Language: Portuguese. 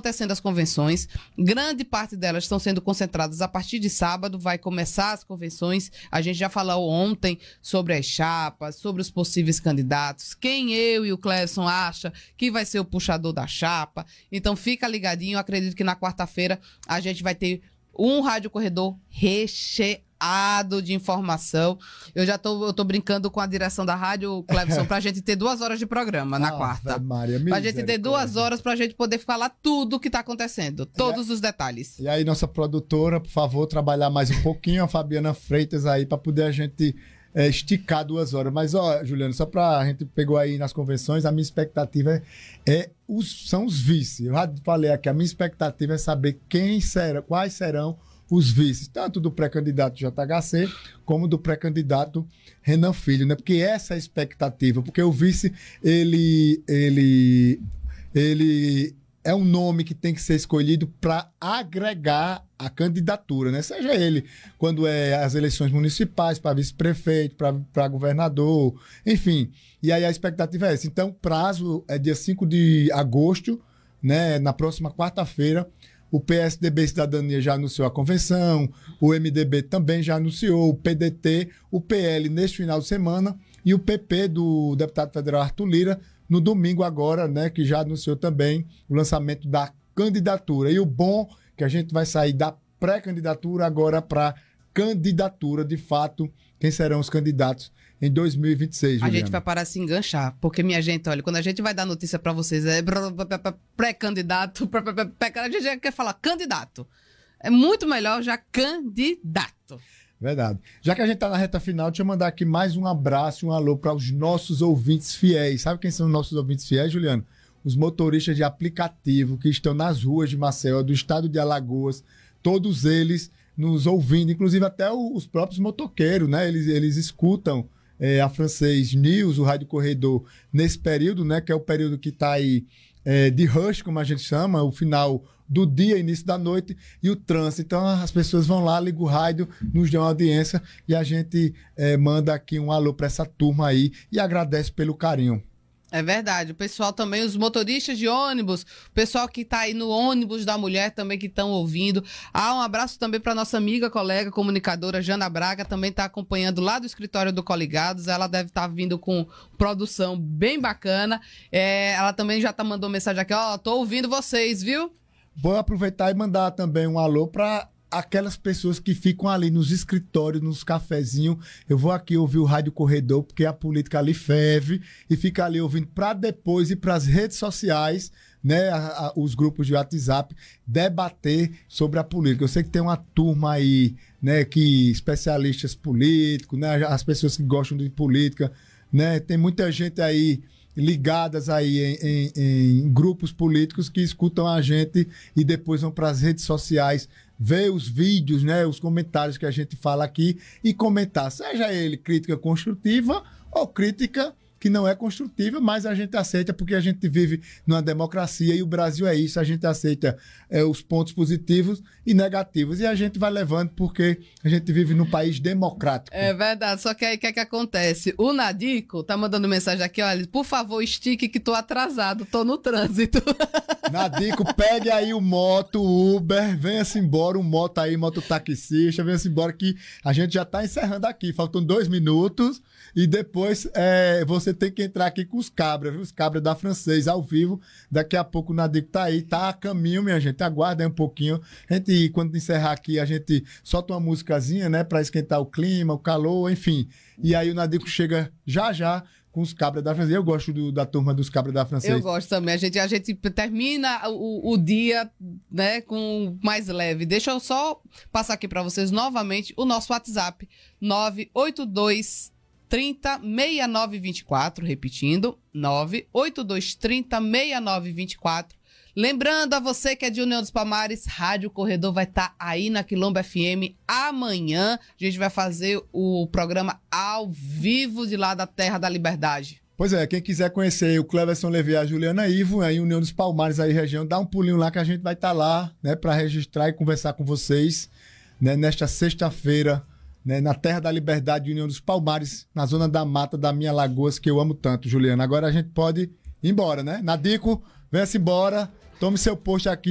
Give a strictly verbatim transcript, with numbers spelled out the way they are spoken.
acontecendo as convenções, grande parte delas estão sendo concentradas a partir de sábado, vai começar as convenções, a gente já falou ontem sobre as chapas, sobre os possíveis candidatos, quem eu e o Cleveson acha que vai ser o puxador da chapa, então fica ligadinho, acredito que na quarta-feira a gente vai ter um Rádio Corredor recheado de informação. Eu já tô, eu tô brincando com a direção da rádio, Cleveson, pra gente ter duas horas de programa na ah, quarta. Maria, pra gente ter duas horas pra gente poder falar tudo o que tá acontecendo, todos e os detalhes. E aí, nossa produtora, por favor, trabalhar mais um pouquinho, a Fabiana Freitas aí, pra poder a gente é, esticar duas horas. Mas, ó, Juliano, só pra a gente pegou aí nas convenções, a minha expectativa é, é os, são os vice. Eu já falei aqui, a minha expectativa é saber quem será, quais serão os vices, tanto do pré-candidato J H C, como do pré-candidato Renan Filho, né? Porque essa é a expectativa, porque o vice, ele, ele, ele é um nome que tem que ser escolhido para agregar a candidatura, né? Seja ele quando é as eleições municipais, para vice-prefeito, para governador, enfim. E aí a expectativa é essa. Então, o prazo é dia cinco de agosto, né? Na próxima quarta-feira. O P S D B Cidadania já anunciou a convenção, o M D B também já anunciou, o P D T, o P L neste final de semana e o P P do deputado federal Arthur Lira no domingo agora, né, que já anunciou também o lançamento da candidatura. E o bom é que a gente vai sair da pré-candidatura agora para candidatura, de fato, quem serão os candidatos em dois mil e vinte e seis, Juliana. A gente vai parar de se enganchar, porque, minha gente, olha, quando a gente vai dar notícia para vocês, é pré-candidato, a gente já quer falar candidato. É muito melhor já candidato. Verdade. Já que a gente tá na reta final, deixa eu mandar aqui mais um abraço, um alô para os nossos ouvintes fiéis. Sabe quem são os nossos ouvintes fiéis, Juliano? Os motoristas de aplicativo que estão nas ruas de Maceió, do estado de Alagoas, todos eles nos ouvindo, inclusive até os próprios motoqueiros, né? Eles, eles escutam É, a Francês News, o Rádio Corredor, nesse período, né, que é o período que está aí é, de rush, como a gente chama, o final do dia, início da noite, e o trânsito. Então, as pessoas vão lá, ligam o rádio, nos dão audiência, e a gente é, manda aqui um alô para essa turma aí, e agradece pelo carinho. É verdade. O pessoal também, os motoristas de ônibus, o pessoal que está aí no ônibus da mulher também que estão ouvindo. Ah, um abraço também para nossa amiga, colega, comunicadora Jana Braga, também está acompanhando lá do escritório do Coligados. Ela deve estar tá vindo com produção bem bacana. É, ela também já tá mandando mensagem aqui, ó, tô ouvindo vocês, viu? Vou aproveitar e mandar também um alô para aquelas pessoas que ficam ali nos escritórios, nos cafezinhos. Eu vou aqui ouvir o Rádio Corredor, porque a política ali ferve, e fica ali ouvindo para depois ir para as redes sociais, né, a, a, os grupos de WhatsApp, debater sobre a política. Eu sei que tem uma turma aí, né, que especialistas políticos, né, as pessoas que gostam de política, né, tem muita gente aí ligadas aí em, em, em grupos políticos que escutam a gente e depois vão para as redes sociais ver os vídeos, né, os comentários que a gente fala aqui e comentar, seja ele crítica construtiva ou crítica que não é construtiva, mas a gente aceita porque a gente vive numa democracia e o Brasil é isso, a gente aceita é, os pontos positivos e negativos e a gente vai levando porque a gente vive num país democrático. É verdade, só que aí o que é que acontece? O Nadico tá mandando mensagem aqui, olha, por favor, estique que tô atrasado, tô no trânsito. Nadico, pegue aí o moto, Uber, venha-se embora, o moto aí, mototaxista, venha-se embora que a gente já tá encerrando aqui, faltam dois minutos e depois é, você tem que entrar aqui com os cabras, viu? Os cabras da Francês ao vivo. Daqui a pouco o Nadico tá aí, tá a caminho, minha gente. Aguarda aí um pouquinho. A gente, quando encerrar aqui, a gente solta uma musicazinha, né? Pra esquentar o clima, o calor, enfim. E aí o Nadico chega já já com os cabras da Francês. Eu gosto do, da turma dos cabras da Francês. Eu gosto também. A gente, a gente termina o, o dia, né, com mais leve. Deixa eu só passar aqui pra vocês novamente o nosso WhatsApp. nove oito dois trinta, sessenta e nove vinte e quatro, repetindo, nove oito dois trinta, sessenta e nove vinte e quatro. Lembrando a você que é de União dos Palmares, Rádio Corredor vai estar tá aí na Quilombo F M amanhã. A gente vai fazer o programa ao vivo de lá da Terra da Liberdade. Pois é, quem quiser conhecer o Cleveson Levi e a Juliana Ivo, aí União dos Palmares, aí região, dá um pulinho lá que a gente vai estar tá lá, né, para registrar e conversar com vocês, né, nesta sexta-feira, né, na Terra da Liberdade, União dos Palmares, na zona da mata da minha Lagoas, que eu amo tanto, Juliana. Agora a gente pode ir embora, né? Nadico, venha-se embora, tome seu posto aqui.